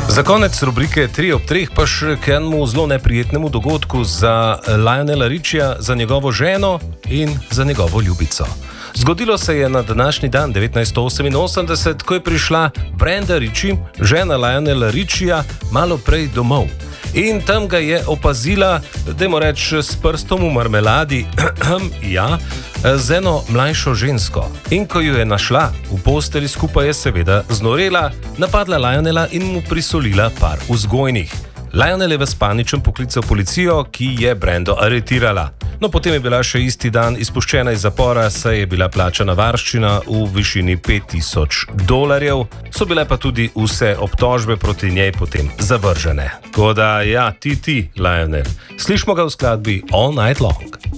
Za konec rubrike 3 ob 3 pa še k enemu zelo neprijetnemu dogodku za Lionela Richija, za njegovo ženo in za njegovo ljubico. Zgodilo se je na današnji dan 1988, ko je prišla Brenda Ritchie, žena Lionela Richija, malo prej domov. In tam ga je opazila, dajmo reči, s prstom v marmeladi, ja, z eno mlajšo žensko. In ko jo je našla v posteli skupaj, je seveda znorela, napadla Lionela in mu prisolila par vzgojnih. Lionel je v paničnem poklical policijo, ki je Brendo aretirala. No, potem je bila še isti dan izpuščena iz zapora, saj je bila plačana varščina v višini $5000. So bile pa tudi vse obtožbe proti njej potem zavržene. Tako da, ja, ti, Lionel. Slišmo ga v skladbi All Night Long.